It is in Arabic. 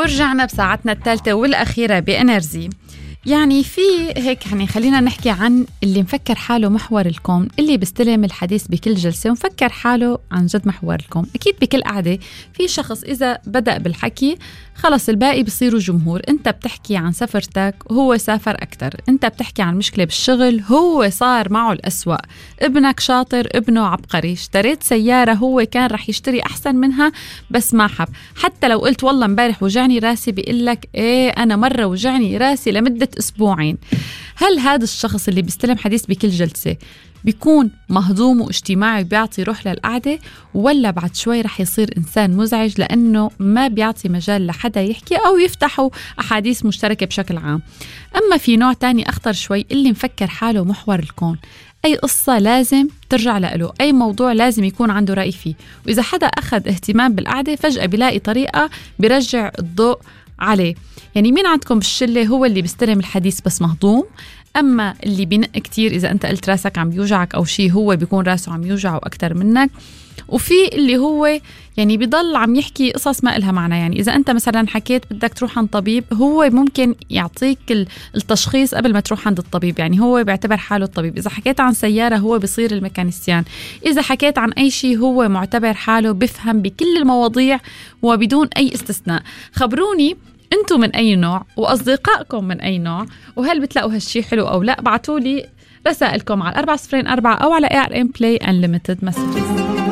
ورجعنا بساعتنا الثالثة والأخيرة بإنرجي. يعني في هيك يعني خلينا نحكي عن اللي مفكر حاله محور الكون، اللي بيستلم الحديث بكل جلسة ومفكر حاله عن جد محور الكون. أكيد بكل قعدة في شخص إذا بدأ بالحكي خلص الباقي بصيروا جمهور. أنت بتحكي عن سفرتك هو سافر أكتر، أنت بتحكي عن مشكلة بالشغل هو صار معه الأسوأ، ابنك شاطر ابنه عبقري، اشتريت سيارة هو كان رح يشتري أحسن منها بس ما حب. حتى لو قلت والله امبارح وجعني راسي بيقلك إيه أنا مرة وجعني راسي لمدة أسبوعين. هل هذا الشخص اللي بيستلم حديث بكل جلسة بيكون مهضوم واجتماعي بيعطي روح للقعدة، ولا بعد شوي رح يصير إنسان مزعج لأنه ما بيعطي مجال لحدا يحكي أو يفتحوا أحاديث مشتركة بشكل عام؟ أما في نوع تاني أخطر شوي، اللي مفكر حاله محور الكون، أي قصة لازم ترجع له، أي موضوع لازم يكون عنده رأي فيه، وإذا حدا أخذ اهتمام بالقعدة فجأة بيلاقي طريقة برجع الضوء عليه. يعني مين عندكم بالشلة هو اللي بيستلم الحديث بس مهضوم، أما اللي بينق كتير إذا أنت قلت راسك عم يوجعك أو شيء هو بيكون راسه عم يوجعه أكتر منك، وفي اللي هو يعني بيضل عم يحكي قصص ما إلها معنى. يعني إذا أنت مثلا حكيت بدك تروح عند طبيب هو ممكن يعطيك التشخيص قبل ما تروح عند الطبيب، يعني هو بيعتبر حاله الطبيب. إذا حكيت عن سيارة هو بيصير الميكانيسيان، إذا حكيت عن أي شيء هو معتبر حاله بفهم بكل المواضيع وبدون أي استثناء. خبروني أنتم من أي نوع وأصدقائكم من أي نوع، وهل بتلاقوا هالشي حلو أو لا؟ بعتولي رسائلكم على 404 أو على ARN Play Unlimited Messages.